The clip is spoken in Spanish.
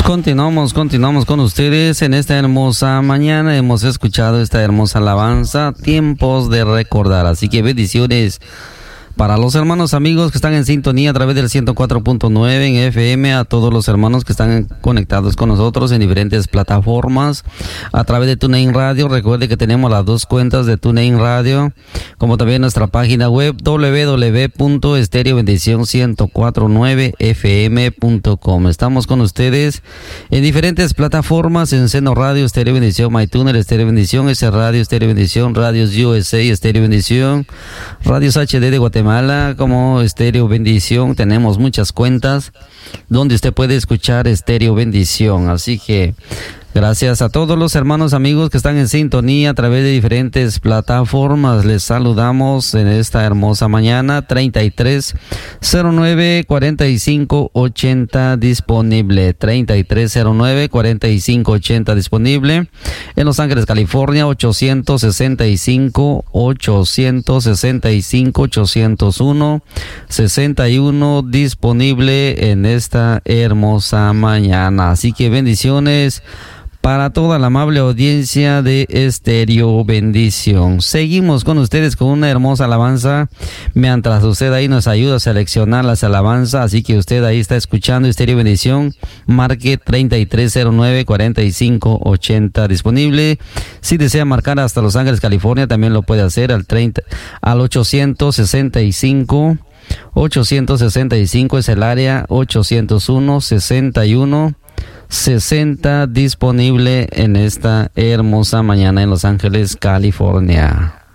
Continuamos con ustedes en esta hermosa mañana. Hemos escuchado esta hermosa alabanza, Tiempos de Recordar. Así que bendiciones para los hermanos amigos que están en sintonía a través del 104.9 en FM, a todos los hermanos que están conectados con nosotros en diferentes plataformas, a través de TuneIn Radio. Recuerde que tenemos las dos cuentas de TuneIn Radio, como también nuestra página web www.estereobendición1049fm.com. Estamos con ustedes en diferentes plataformas, en Seno Radio, Estéreo Bendición, MyTuner, Estéreo Bendición, S Radio, Estéreo Bendición, Radios USA, Estéreo Bendición, Radios HD de Guatemala, como Estéreo Bendición. Tenemos muchas cuentas donde usted puede escuchar Estéreo Bendición. Así que gracias a todos los hermanos amigos que están en sintonía a través de diferentes plataformas. Les saludamos en esta hermosa mañana. 3309-4580 disponible. 3309-4580 disponible. En Los Ángeles, California, 865-801-61 disponible en esta hermosa mañana. Así que bendiciones para toda la amable audiencia de Estéreo Bendición. Seguimos con ustedes con una hermosa alabanza, mientras usted ahí nos ayuda a seleccionar las alabanzas. Así que usted ahí está escuchando Estéreo Bendición, marque 3309-4580 disponible. Si desea marcar hasta Los Ángeles, California, también lo puede hacer al 865 es el área, 801-61-60 disponible en esta hermosa mañana en Los Ángeles, California.